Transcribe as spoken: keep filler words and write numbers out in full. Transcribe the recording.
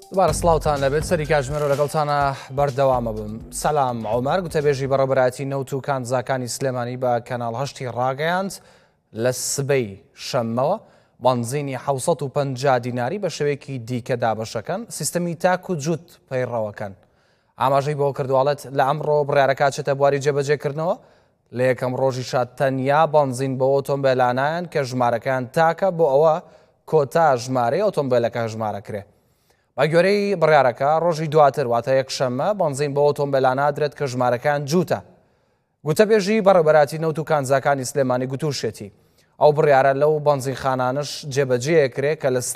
دوبارە سڵاوتان لەبێت سەری کاتژمێر و لەگەڵتانە بەردەوامە بم. سەلام عومەر گوتەبێژی بەڕێوەبەرایەتی نەوت و کانزاکانی سلێمانی بە کەناڵ هەشتی ڕاگەیاند لە سبەی شەممەوە بانزینی حەوسەد و پەنجا دیناری بە شێوەیەکی دیکە دابەشەکەن سیستەمی تاک و جووت پەیڕەوەکەن. ئاماژەی بۆ کردوواڵەت لە ئەمڕۆ بڕیارەکە چێتە بواری جێبەجێکردنەوە لە یەکەم ڕۆژیشە تەنیا بانزین بۆ ئۆتۆمبیلانایان کە ژمارەکان تاکە بۆ ئەوە کۆتا ژمارەی ئۆتۆمبیلەکە ژمارەکرێ. بە گوێرەی بڕیارەکە ڕۆژی دواتر واتە یەکشەممە بانزین بۆ ئۆتۆمبیلانە درێت کە ژمارەکان جووتە. گوتەبێژی بەڕێوەبەراتی نەوت و کانزاکانی سلێمانی گوتوشێتی ئەو بڕیارە لەو بانزینخانانش جێبەجێیەکرێ کە لە